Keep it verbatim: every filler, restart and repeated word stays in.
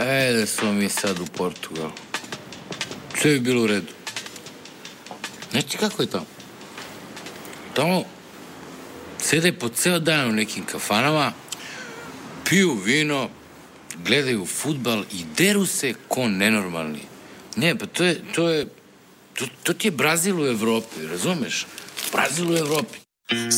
E, da smo mi sad u Portugalu. Sve bi bilo u redu. Znači, kako je tamo? Tamo sede po ceo dan u nekim kafanama, piju vino, gledaju fudbal i deru se ko nenormalni. Ne, pa to je, to je, to, to ti je Brazil u Evropi, razumeš? Brazil u Evropi.